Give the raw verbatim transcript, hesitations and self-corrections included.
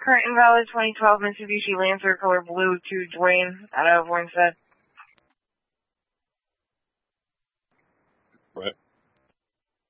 Current invalid twenty twelve Mitsubishi Lancer color blue to Dwayne out of Warnstead.